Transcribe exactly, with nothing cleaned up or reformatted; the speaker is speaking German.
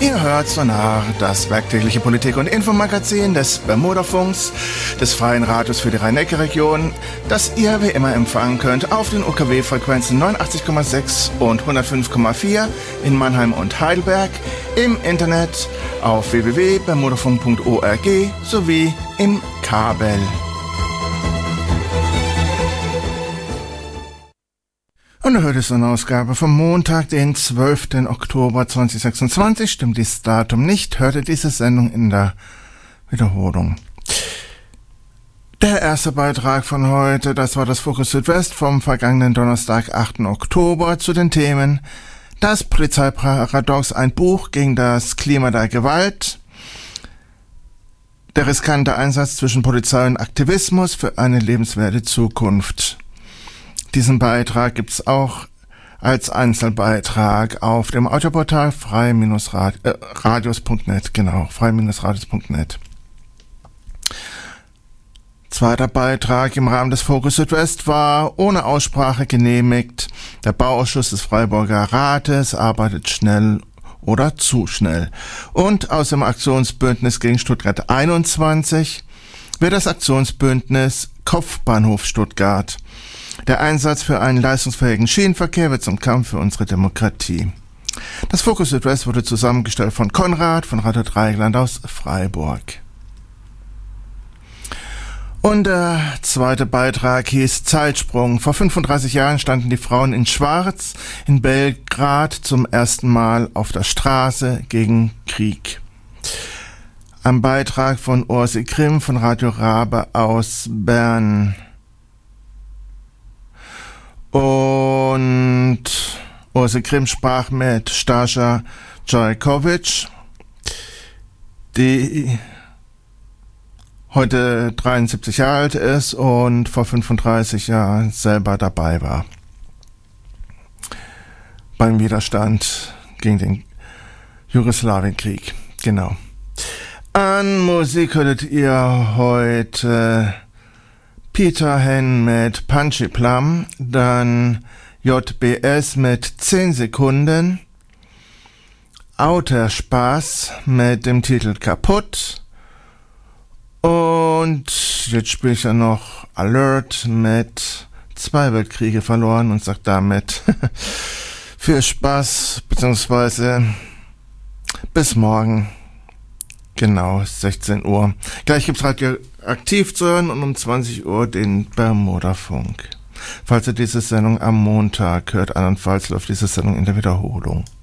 Ihr hört Sonar, das werktägliche Politik- und Infomagazin des Bermudafunks, des Freien Radios für die Rhein-Neckar-Region, das ihr wie immer empfangen könnt auf den U K W-Frequenzen neunundachtzig Komma sechs und hundertfünf Komma vier in Mannheim und Heidelberg, im Internet auf w w w punkt bermudafunk punkt org sowie im Kabel. Und heute ist eine Ausgabe vom Montag, den zwölften Oktober zweitausendsechsundzwanzig. Stimmt dieses Datum nicht, hörte diese Sendung in der Wiederholung. Der erste Beitrag von heute, das war das Fokus Südwest vom vergangenen Donnerstag, achten Oktober, zu den Themen: Das Polizeiparadox, ein Buch gegen das Klima der Gewalt, der riskante Einsatz zwischen Polizei und Aktivismus für eine lebenswerte Zukunft. Diesen Beitrag gibt's auch als Einzelbeitrag auf dem Audioportal frei-radios punkt net, genau, frei-radios punkt net. Zweiter Beitrag im Rahmen des Fokus Südwest war ohne Aussprache genehmigt. Der Bauausschuss des Freiburger Rates arbeitet schnell oder zu schnell. Und aus dem Aktionsbündnis gegen Stuttgart einundzwanzig wird das Aktionsbündnis Kopfbahnhof Stuttgart. Der Einsatz für einen leistungsfähigen Schienenverkehr wird zum Kampf für unsere Demokratie. Das Fokus Südwest wurde zusammengestellt von Konrad von Radio Dreieckland aus Freiburg. Und der zweite Beitrag hieß Zeitsprung. Vor fünfunddreißig Jahren standen die Frauen in Schwarz in Belgrad zum ersten Mal auf der Straße gegen Krieg. Ein Beitrag von Ursi Grimm von Radio Rabe aus Bern. Und Ursi Grimm sprach mit Stascha Djorkovic, die heute dreiundsiebzig Jahre alt ist und vor fünfunddreißig Jahren selber dabei war beim Widerstand gegen den Jugoslawienkrieg. Genau. An Musik hörtet ihr heute Peter Hen mit Punchy Plum, dann J B S mit zehn Sekunden, Outer Spaß mit dem Titel Kaputt und jetzt spiele ich ja noch Alert mit Zwei Weltkriege verloren und sag damit viel Spaß, beziehungsweise bis morgen. Genau, sechzehn Uhr. Gleich gibt's Radioaktiv zu hören und um zwanzig Uhr den Bermudafunk. Falls ihr diese Sendung am Montag hört, andernfalls läuft diese Sendung in der Wiederholung.